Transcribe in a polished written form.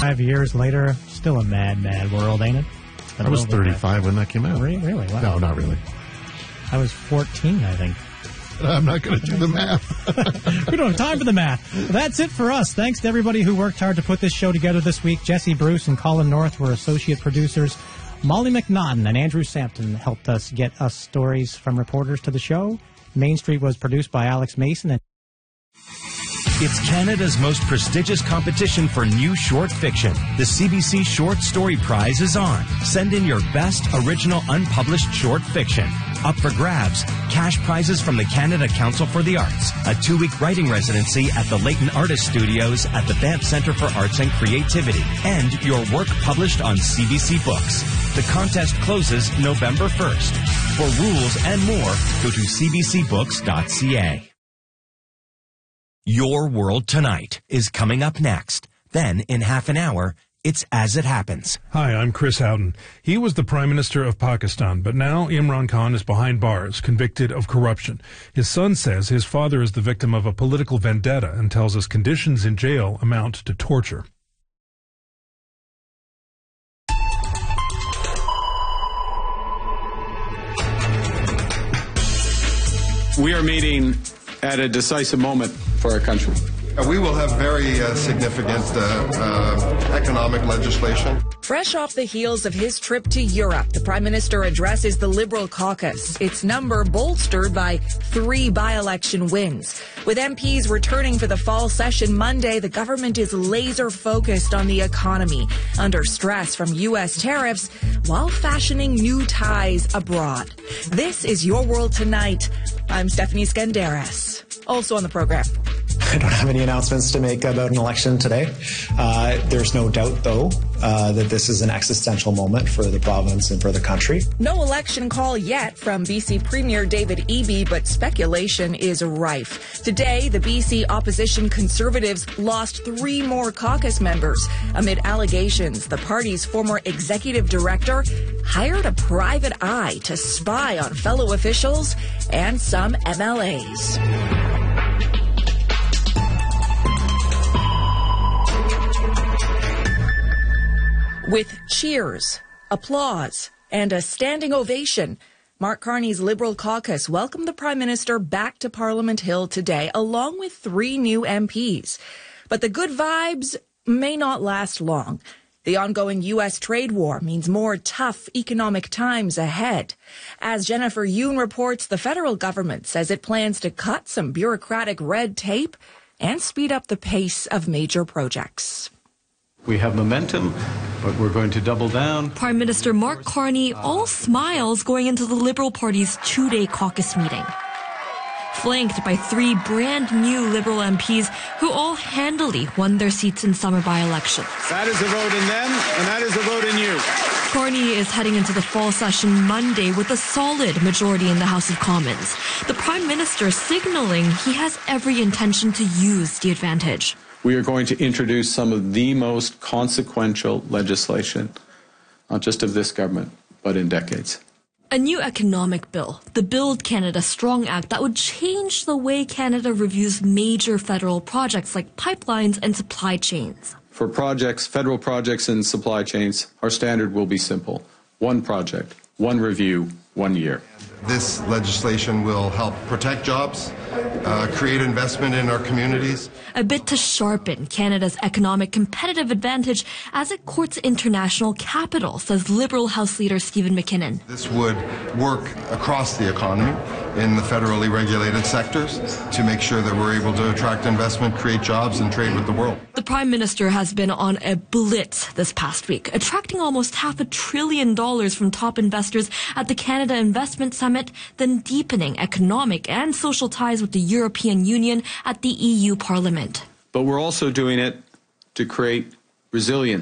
5 years later, still a mad, mad world, ain't it? I was 35 when that came out. Really? Wow. No, not really. I was 14, I think. I'm not going to do the math. We don't have time for the math. That's it for us. Thanks to everybody who worked hard to put this show together this week. Jesse Bruce and Colin North were associate producers. Molly McNaughton and Andrew Sampton helped us get us stories from reporters to the show. Main Street was produced by Alex Mason. It's Canada's most prestigious competition for new short fiction. The CBC Short Story Prize is on. Send in your best original unpublished short fiction. Up for grabs, cash prizes from the Canada Council for the Arts, a 2-week writing residency at the Leighton Artist Studios at the Banff Centre for Arts and Creativity, and your work published on CBC Books. The contest closes November 1st. For rules and more, go to cbcbooks.ca. Your World Tonight is coming up next. Then, in half an hour, it's As It Happens. Hi, I'm Chris Houghton. He was the Prime Minister of Pakistan, but now Imran Khan is behind bars, convicted of corruption. His son says his father is the victim of a political vendetta and tells us conditions in jail amount to torture. We are meeting at a decisive moment for our country. We will have very significant economic legislation. Fresh off the heels of his trip to Europe, the Prime Minister addresses the Liberal caucus, its number bolstered by 3 by-election wins. With MPs returning for the fall session Monday, the government is laser-focused on the economy, under stress from U.S. tariffs, while fashioning new ties abroad. This is Your World Tonight. I'm Stephanie Skandaris. Also on the program. I don't have any announcements to make about an election today. There's no doubt, though, that this is an existential moment for the province and for the country. No election call yet from BC Premier David Eby, but speculation is rife. Today, the BC opposition Conservatives lost 3 more caucus members amid allegations the party's former executive director hired a private eye to spy on fellow officials and some MLAs. With cheers, applause, and a standing ovation, Mark Carney's Liberal caucus welcomed the Prime Minister back to Parliament Hill today, along with 3 new MPs. But the good vibes may not last long. The ongoing U.S. trade war means more tough economic times ahead. As Jennifer Yoon reports, the federal government says it plans to cut some bureaucratic red tape and speed up the pace of major projects. We have momentum, but we're going to double down. Prime Minister Mark Carney all smiles going into the Liberal Party's 2-day caucus meeting. Flanked by 3 brand new Liberal MPs who all handily won their seats in summer by-elections. That is a vote in them, and that is a vote in you. Carney is heading into the fall session Monday with a solid majority in the House of Commons. The Prime Minister signaling he has every intention to use the advantage. We are going to introduce some of the most consequential legislation, not just of this government, but in decades. A new economic bill, the Build Canada Strong Act, that would change the way Canada reviews major federal projects like pipelines and supply chains. For projects, federal projects and supply chains, our standard will be simple. 1 project, 1 review, 1 year. This legislation will help protect jobs, create investment in our communities. A bit to sharpen Canada's economic competitive advantage as it courts international capital, says Liberal House Leader Stephen McKinnon. This would work across the economy in the federally regulated sectors to make sure that we're able to attract investment, create jobs, and trade with the world. The Prime Minister has been on a blitz this past week, attracting almost $500 billion from top investors at the Canada Investment Summit, then deepening economic and social ties with the European Union at the EU Parliament. But we're also doing it to create resilience.